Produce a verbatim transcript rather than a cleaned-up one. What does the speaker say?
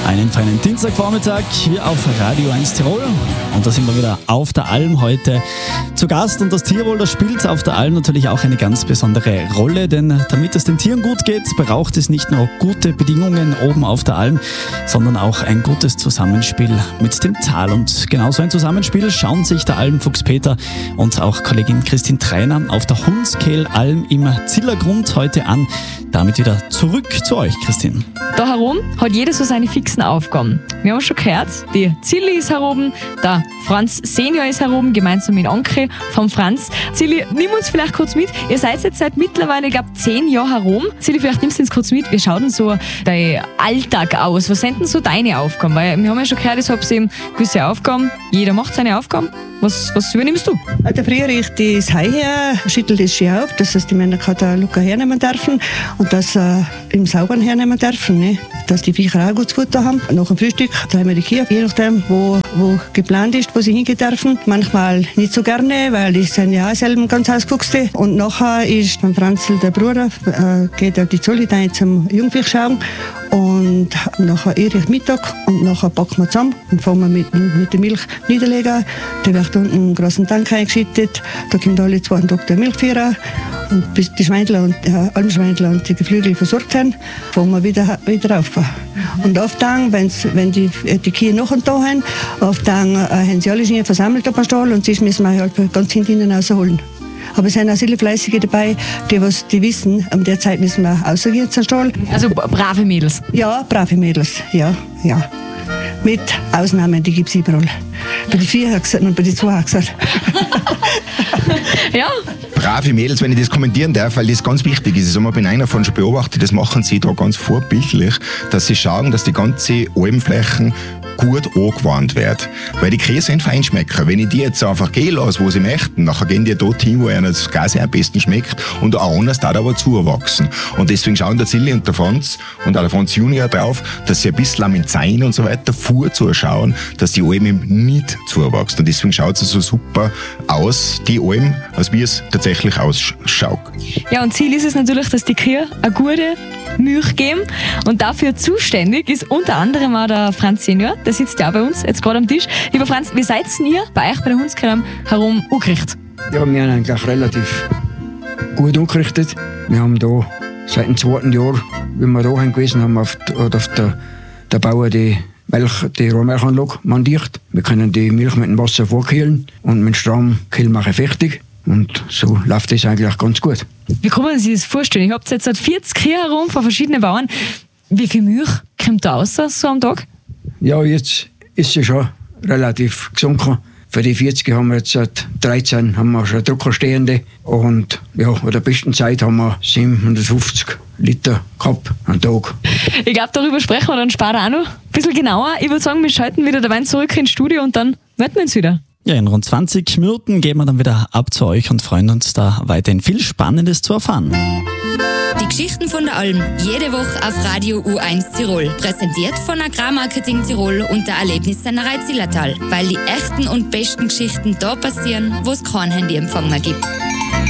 Einen feinen Dienstagvormittag hier auf Radio eins Tirol. Und da sind wir wieder auf der Alm heute zu Gast. Und das Tirol, das spielt auf der Alm natürlich auch eine ganz besondere Rolle. Denn damit es den Tieren gut geht, braucht es nicht nur gute Bedingungen oben auf der Alm, sondern auch ein gutes Zusammenspiel mit dem Tal. Und genau so ein Zusammenspiel schauen sich der Almfuchs Peter und auch Kollegin Christine Trainer auf der Hundskehl-Alm im Zillergrund heute an. Damit wieder zurück zu euch, Christine. Da herum hat jeder so seine fixen Aufgaben. Wir haben schon gehört, die Zilli ist heroben, der Franz Senior ist heroben, gemeinsam mit Anke vom Franz. Zilli, nimm uns vielleicht kurz mit. Ihr seid jetzt seit mittlerweile, ich glaube, zehn Jahren herum. Zilli, vielleicht nimmst du uns kurz mit. Wie schaut denn so dein Alltag aus? Was sind denn so deine Aufgaben? Weil wir haben ja schon gehört, es habt eben gewisse Aufgaben. Jeder macht seine Aufgaben. Was, was übernimmst du? Also früher ich das Heu her, schüttel das Ski auf, dass das die Männer den Luca hernehmen dürfen und das äh, im Sauberen hernehmen dürfen, ne? Dass die Viecher auch gutes Futter haben. Nach dem Frühstück treiben wir die Kühe, je nachdem, wo, wo geplant ist, wo sie hingehen dürfen. Manchmal nicht so gerne, weil die sind ja auch selber ganz ausgefuchste. Und nachher ist beim Franzl der Bruder, äh, geht auf die Zolli zum Jungviech schauen. Und nachher irre ich Mittag und nachher packen wir zusammen und fangen wir mit, mit der Milch niederlegen. Da wird unten einen großen Tank eingeschüttet. Da kommt alle zwei Tage der Milchführer. Und bis die Schweindler und äh, Almschweindler und die Geflügel versorgt sind, fangen wir wieder, wieder auf. Und oft dann, wenn's, wenn die, die Kühe noch und da haben, oft dann äh, haben sie alle schon versammelt auf dem Stall und sonst müssen wir halt ganz hinten rausholen. Aber es sind auch viele Fleißige dabei, die, was, die wissen, um der Zeit müssen wir rausgehen zum Stall. Also brave Mädels? Ja, brave Mädels, ja, ja. Mit Ausnahmen, die gibt es überall. Bei den vier Haxern und bei den zwei Haxern. Ja. Brave Mädels, wenn ich das kommentieren darf, weil das ganz wichtig ist. Ich habe bin einer davon schon beobachtet, das machen sie da ganz vorbildlich, dass sie schauen, dass die ganze Almflächen gut angewandt wird. Weil die Kühe sind Feinschmecker. Wenn ich die jetzt einfach gehen lasse, wo sie möchten, nachher gehen die dorthin, wo ihnen das Gas am besten schmeckt und auch anders darf aber zuwachsen. Und deswegen schauen der Zilli und der Franz und auch der Franz Junior drauf, dass sie ein bisschen am Zein und so weiter vorzuschauen, dass die Alm eben nicht zuwächst. Und deswegen schaut es so super aus, die Alm, als wie es tatsächlich ausschaut. Ja, und Ziel ist es natürlich, dass die Kühe eine gute Milch geben. Und dafür zuständig ist unter anderem auch der Franz Senior. Der sitzt ja auch bei uns, jetzt gerade am Tisch. Lieber Franz, wie seid ihr bei euch bei der Hundskehl herum angerichtet? Ja, wir haben eigentlich relativ gut angerichtet. Wir haben da seit dem zweiten Jahr, wie wir da haben gewesen, haben wir auf, auf der, der Bauer die Milch, die Rohmilchanlage montiert. Wir können die Milch mit dem Wasser vorkühlen und mit dem Strom kühlen machen fertig. Und so läuft das eigentlich ganz gut. Wie kann man sich das vorstellen? Ich habe jetzt seit vierzig Kühe herum von verschiedenen Bauern. Wie viel Milch kommt da raus so am Tag? Ja, jetzt ist sie schon relativ gesunken. Für die vierzig haben wir jetzt seit dreizehn haben wir schon Drucker stehende. Und ja, an der besten Zeit haben wir siebenhundertfünfzig Liter gehabt am Tag. Ich glaube, darüber sprechen wir dann später auch noch ein bisschen genauer. Ich würde sagen, wir schalten wieder dabei zurück ins Studio und dann melden wir uns wieder. Ja, in rund zwanzig Minuten gehen wir dann wieder ab zu euch und freuen uns da weiterhin viel Spannendes zu erfahren. Die Geschichten von der Alm, jede Woche auf Radio U eins Tirol. Präsentiert von Agrarmarketing Tirol und der Erlebnissennerei Zillertal. Weil die echten und besten Geschichten da passieren, wo es kein Handyempfang mehr gibt.